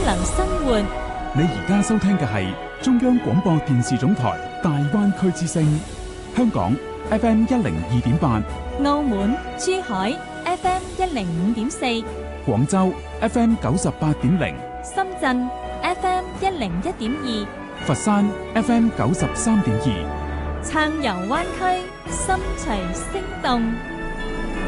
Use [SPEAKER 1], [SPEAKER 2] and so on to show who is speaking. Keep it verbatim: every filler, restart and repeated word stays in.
[SPEAKER 1] 常生活。
[SPEAKER 2] 你而家收聽嘅係中央廣播電視總台大灣區之聲，香港 F M 一零二點八，
[SPEAKER 1] 澳門、珠海 F M 一零五點四，
[SPEAKER 2] 廣州 F M 九十八點零，
[SPEAKER 1] 深圳 F M 一零一點二，
[SPEAKER 2] 佛山 F M 九十三點二，
[SPEAKER 1] 暢遊灣區，心隨聲動。